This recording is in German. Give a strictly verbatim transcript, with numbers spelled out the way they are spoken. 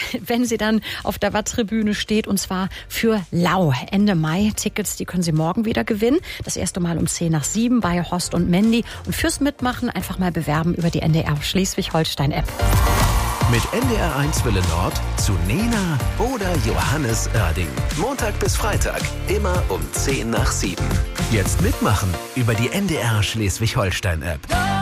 wenn sie dann auf der Watttribüne steht, und zwar für Lau. Ende Mai. Tickets, die können Sie morgen wieder gewinnen. Das erste Mal um zehn nach sieben bei Horst und Mandy. Und fürs Mitmachen einfach mal bewerben über die N D R Schleswig-Holstein-App. Mit N D R eins Welle Nord zu Nena oder Johannes Oerding. Montag bis Freitag, immer um zehn nach sieben. Jetzt mitmachen über die N D R Schleswig-Holstein-App.